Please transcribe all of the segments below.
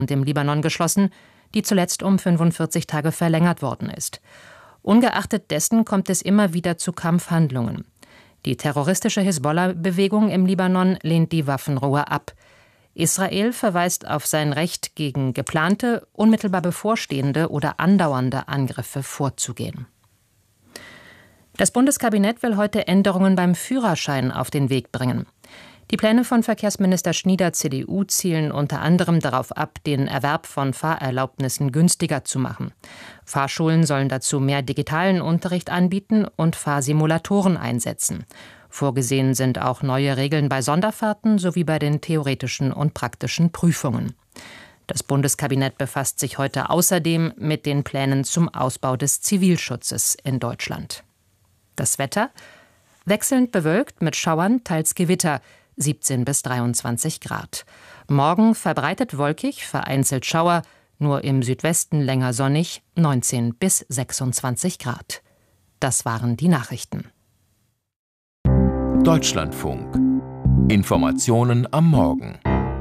im Libanon geschlossen, die zuletzt um 45 Tage verlängert worden ist. Ungeachtet dessen kommt es immer wieder zu Kampfhandlungen. Die terroristische Hisbollah-Bewegung im Libanon lehnt die Waffenruhe ab. Israel verweist auf sein Recht, gegen geplante, unmittelbar bevorstehende oder andauernde Angriffe vorzugehen. Das Bundeskabinett will heute Änderungen beim Führerschein auf den Weg bringen. Die Pläne von Verkehrsminister Schnieder, CDU, zielen unter anderem darauf ab, den Erwerb von Fahrerlaubnissen günstiger zu machen. Fahrschulen sollen dazu mehr digitalen Unterricht anbieten und Fahrsimulatoren einsetzen. Vorgesehen sind auch neue Regeln bei Sonderfahrten sowie bei den theoretischen und praktischen Prüfungen. Das Bundeskabinett befasst sich heute außerdem mit den Plänen zum Ausbau des Zivilschutzes in Deutschland. Das Wetter: wechselnd bewölkt mit Schauern, teils Gewitter, 17 bis 23 Grad. Morgen verbreitet wolkig, vereinzelt Schauer, nur im Südwesten länger sonnig, 19 bis 26 Grad. Das waren die Nachrichten. Deutschlandfunk. Informationen am Morgen.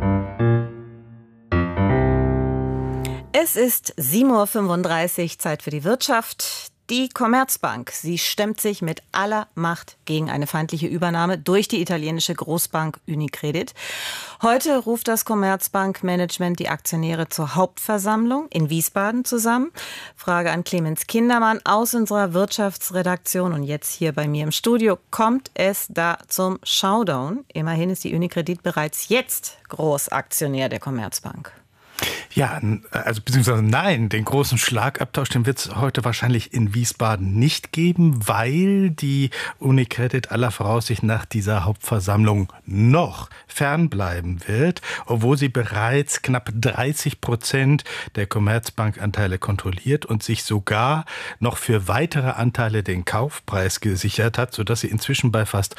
Es ist 7:35 Uhr, Zeit für die Wirtschaft. Die Commerzbank, sie stemmt sich mit aller Macht gegen eine feindliche Übernahme durch die italienische Großbank Unicredit. Heute ruft das Commerzbank-Management die Aktionäre zur Hauptversammlung in Wiesbaden zusammen. Frage an Clemens Kindermann aus unserer Wirtschaftsredaktion und jetzt hier bei mir im Studio. Kommt es da zum Showdown? Immerhin ist die Unicredit bereits jetzt Großaktionär der Commerzbank. Ja, also beziehungsweise nein, den großen Schlagabtausch, den wird es heute wahrscheinlich in Wiesbaden nicht geben, weil die Unicredit aller Voraussicht nach dieser Hauptversammlung noch fernbleiben wird, obwohl sie bereits knapp 30% der Commerzbank-Anteile kontrolliert und sich sogar noch für weitere Anteile den Kaufpreis gesichert hat, sodass sie inzwischen bei fast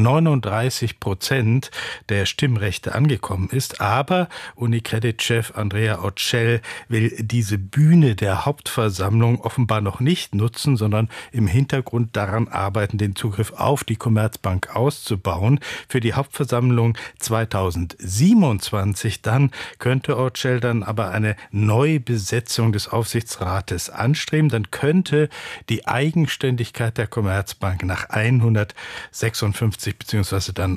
39% der Stimmrechte angekommen ist. Aber Unicredit-Chef Andrea Orcel will diese Bühne der Hauptversammlung offenbar noch nicht nutzen, sondern im Hintergrund daran arbeiten, den Zugriff auf die Commerzbank auszubauen. Für die Hauptversammlung 2027 dann könnte Orcel dann aber eine Neubesetzung des Aufsichtsrates anstreben. Dann könnte die Eigenständigkeit der Commerzbank nach 156 bzw. dann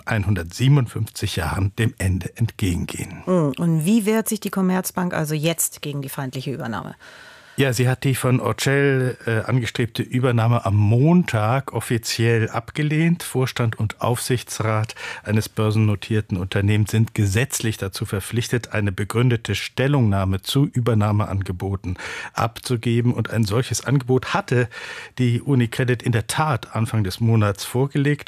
157 Jahren dem Ende entgegengehen. Und wie wehrt sich die Commerzbank also jetzt gegen die feindliche Übernahme? Ja, sie hat die von Orcel angestrebte Übernahme am Montag offiziell abgelehnt. Vorstand und Aufsichtsrat eines börsennotierten Unternehmens sind gesetzlich dazu verpflichtet, eine begründete Stellungnahme zu Übernahmeangeboten abzugeben. Und ein solches Angebot hatte die Unicredit in der Tat Anfang des Monats vorgelegt.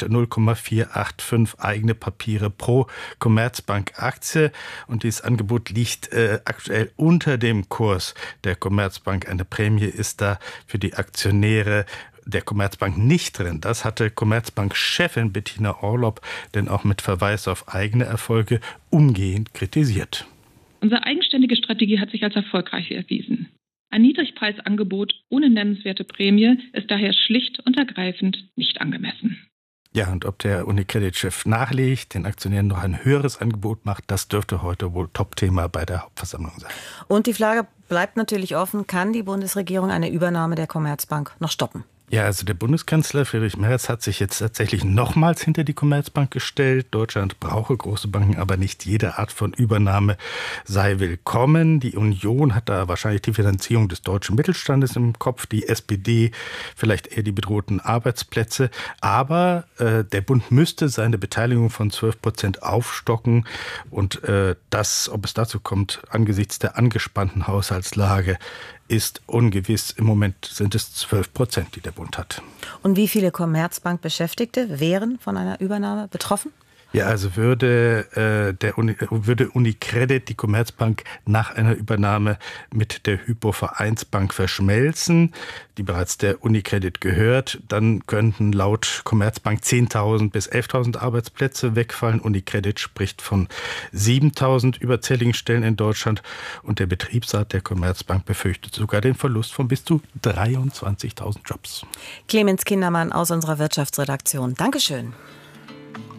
0,485 eigene Papiere pro Commerzbank-Aktie. Und dieses Angebot liegt aktuell unter dem Kurs der Commerzbank. Eine Prämie ist da für die Aktionäre der Commerzbank nicht drin. Das hatte Commerzbank-Chefin Bettina Orlopp denn auch mit Verweis auf eigene Erfolge umgehend kritisiert. Unsere eigenständige Strategie hat sich als erfolgreich erwiesen. Ein Niedrigpreisangebot ohne nennenswerte Prämie ist daher schlicht und ergreifend nicht angemessen. Ja, und ob der Unicredit-Chef nachlegt, den Aktionären noch ein höheres Angebot macht, das dürfte heute wohl Topthema bei der Hauptversammlung sein. Und die Frage bleibt natürlich offen, kann die Bundesregierung eine Übernahme der Commerzbank noch stoppen? Ja, also der Bundeskanzler Friedrich Merz hat sich jetzt tatsächlich nochmals hinter die Commerzbank gestellt. Deutschland brauche große Banken, aber nicht jede Art von Übernahme sei willkommen. Die Union hat da wahrscheinlich die Finanzierung des deutschen Mittelstandes im Kopf, die SPD vielleicht eher die bedrohten Arbeitsplätze. Aber der Bund müsste seine Beteiligung von 12% aufstocken. Und das, ob es dazu kommt, angesichts der angespannten Haushaltslage, ist ungewiss. Im Moment sind es 12%, die der Bund hat. Und wie viele Commerzbank-Beschäftigte wären von einer Übernahme betroffen? Ja, also würde Unicredit die Commerzbank nach einer Übernahme mit der Hypo-Vereinsbank verschmelzen, die bereits der Unicredit gehört, dann könnten laut Commerzbank 10.000 bis 11.000 Arbeitsplätze wegfallen. Unicredit spricht von 7.000 überzähligen Stellen in Deutschland und der Betriebsrat der Commerzbank befürchtet sogar den Verlust von bis zu 23.000 Jobs. Clemens Kindermann aus unserer Wirtschaftsredaktion. Dankeschön.